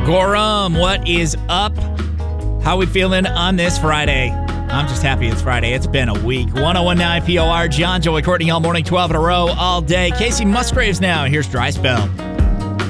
Gorham, what is up? How we feeling on this Friday? I'm just happy it's Friday. It's been a week. 1019 POR, John, Joey, Courtney, all morning, 12 in a row, all day. Casey Musgraves now. Here's Dry Spell.